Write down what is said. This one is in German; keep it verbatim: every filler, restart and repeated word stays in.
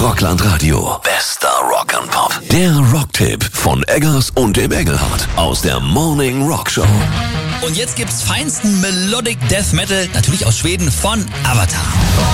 Rockland Radio. Bester Rock and Pop. Der Rocktipp von Eggers und dem Engelhardt aus der Morning Rock Show. Und jetzt gibt's feinsten Melodic Death Metal, natürlich aus Schweden, von Avatar.